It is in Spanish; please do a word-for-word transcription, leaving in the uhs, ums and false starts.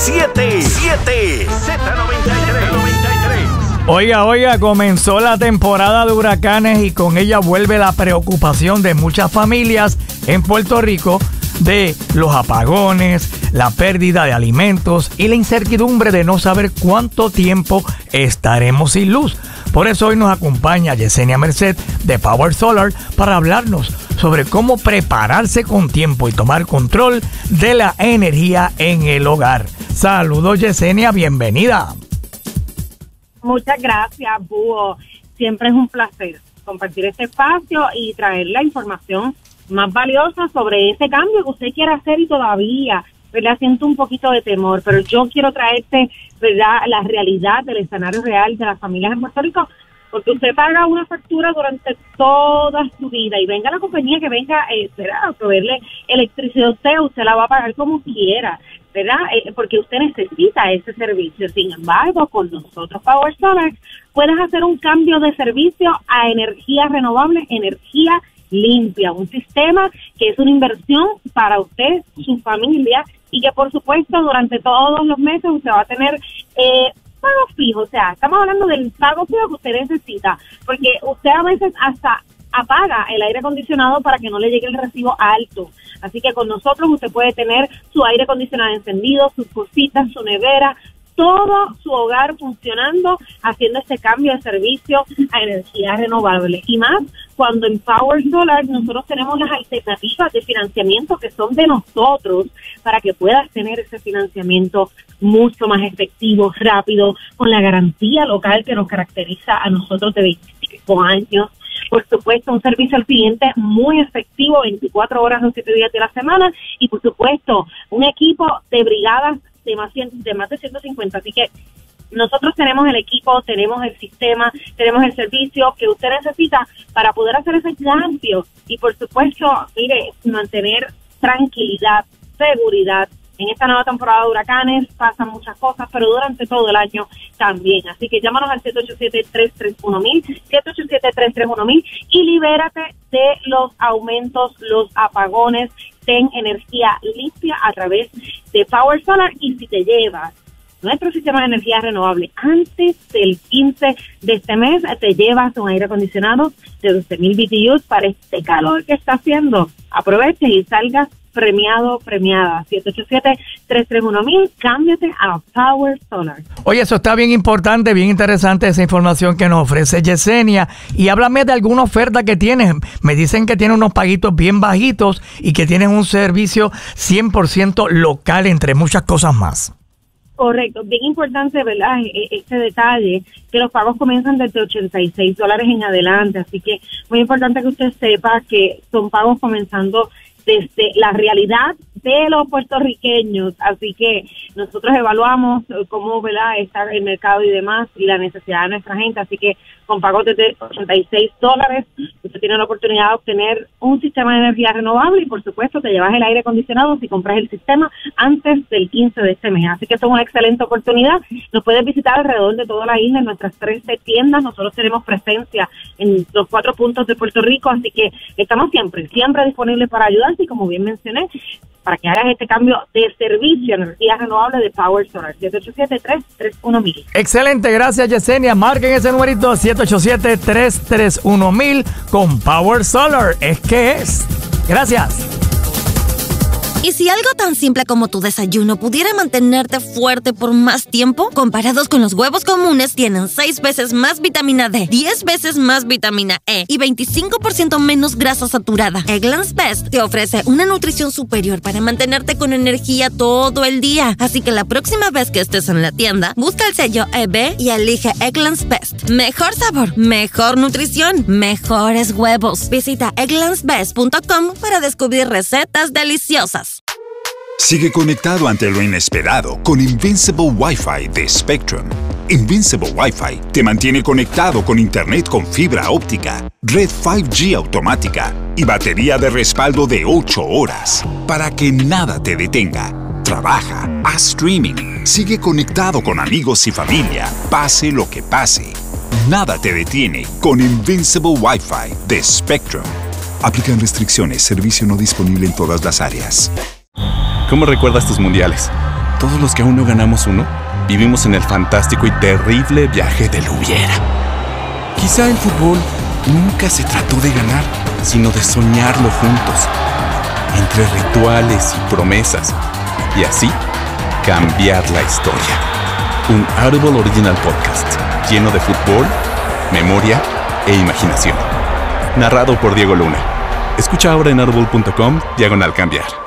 siete siete Z noventa y tres. Oiga, oiga, comenzó la temporada de huracanes y con ella vuelve la preocupación de muchas familias en Puerto Rico de los apagones, la pérdida de alimentos y la incertidumbre de no saber cuánto tiempo estaremos sin luz. Por eso hoy nos acompaña Yesenia Merced de Power Solar para hablarnos sobre cómo prepararse con tiempo y tomar control de la energía en el hogar. Saludos, Yesenia, bienvenida. Muchas gracias, Búho. Siempre es un placer compartir este espacio y traer la información más valiosa sobre ese cambio que usted quiere hacer y todavía, ¿verdad? Siento un poquito de temor, pero yo quiero traerte, ¿verdad?, la realidad del escenario real de las familias en Puerto Rico, porque usted paga una factura durante toda su vida y venga la compañía que venga, eh, ¿verdad?, a proveerle electricidad a usted, usted la va a pagar como quiera, ¿verdad?, eh, porque usted necesita ese servicio. Sin embargo, con nosotros Power Solar puedes hacer un cambio de servicio a energía renovable, energía limpia, un sistema que es una inversión para usted, su familia, y que por supuesto durante todos los meses usted va a tener eh, pago fijo. O sea, estamos hablando del pago fijo que usted necesita, porque usted a veces hasta apaga el aire acondicionado para que no le llegue el recibo alto. Así que con nosotros usted puede tener su aire acondicionado encendido, sus cositas, su nevera, todo su hogar funcionando, haciendo este cambio de servicio a energía renovable. Y más cuando en Power Solar nosotros tenemos las alternativas de financiamiento que son de nosotros para que puedas tener ese financiamiento mucho más efectivo, rápido, con la garantía local que nos caracteriza a nosotros de veinticinco años. Por supuesto, un servicio al cliente muy efectivo, veinticuatro horas, los siete días de la semana, y por supuesto, un equipo de brigadas de más, de más de ciento cincuenta. Así que nosotros tenemos el equipo, tenemos el sistema, tenemos el servicio que usted necesita para poder hacer ese cambio y, por supuesto, mire, mantener tranquilidad, seguridad. En esta nueva temporada de huracanes pasan muchas cosas, pero durante todo el año también. Así que llámanos al siete ocho siete, tres tres uno, mil, siete ocho siete, tres tres uno, mil y libérate de los aumentos, los apagones. Ten energía limpia a través de Power Solar. Y si te llevas nuestro sistema de energía renovable antes del quince de este mes, te llevas un aire acondicionado de doce mil B T Us para este calor que está haciendo. Aproveche y salgas premiado, premiada. siete ocho siete, tres tres uno, mil, cámbiate a Power Solar. Oye, eso está bien importante, bien interesante esa información que nos ofrece Yesenia. Y háblame de alguna oferta que tienes. Me dicen que tiene unos paguitos bien bajitos y que tienes un servicio cien por ciento local, entre muchas cosas más. Correcto, bien importante, ¿verdad?, este detalle, que los pagos comienzan desde ochenta y seis dólares en adelante, así que muy importante que usted sepa que son pagos comenzando desde la realidad de los puertorriqueños, así que nosotros evaluamos cómo, ¿verdad?, está el mercado y demás y la necesidad de nuestra gente, así que con pagos de ochenta y seis dólares usted tiene la oportunidad de obtener un sistema de energía renovable y por supuesto te llevas el aire acondicionado si compras el sistema antes del quince de este mes, así que esto es una excelente oportunidad. Nos puedes visitar alrededor de toda la isla en nuestras trece tiendas, nosotros tenemos presencia en los cuatro puntos de Puerto Rico, así que estamos siempre, siempre disponibles para ayudarte y como bien mencioné, para que hagas este cambio de servicio a energía renovable de Power Solar. siete ocho siete, tres tres uno, mil. Excelente, gracias Yesenia. Marquen ese numerito siete ocho siete, tres tres uno, mil con Power Solar. Es que es. Gracias. ¿Y si algo tan simple como tu desayuno pudiera mantenerte fuerte por más tiempo? Comparados con los huevos comunes, tienen seis veces más vitamina D, diez veces más vitamina E y veinticinco por ciento menos grasa saturada. Eggland's Best te ofrece una nutrición superior para mantenerte con energía todo el día. Así que la próxima vez que estés en la tienda, busca el sello E B y elige Eggland's Best. Mejor sabor, mejor nutrición, mejores huevos. Visita egglands best punto com para descubrir recetas deliciosas. Sigue conectado ante lo inesperado con Invincible Wi-Fi de Spectrum. Invincible Wi-Fi te mantiene conectado con internet con fibra óptica, red cinco G automática y batería de respaldo de ocho horas para que nada te detenga. Trabaja, haz streaming, sigue conectado con amigos y familia, pase lo que pase. Nada te detiene con Invincible Wi-Fi de Spectrum. Aplican restricciones, servicio no disponible en todas las áreas. ¿Cómo recuerdas tus mundiales? todos los que aún no ganamos uno, vivimos en el fantástico y terrible viaje del hubiera. Quizá el fútbol nunca se trató de ganar, sino de soñarlo juntos, entre rituales y promesas, y así cambiar la historia. Un Audible Original Podcast lleno de fútbol, memoria e imaginación. Narrado por Diego Luna. Escucha ahora en audible punto com diagonal cambiar.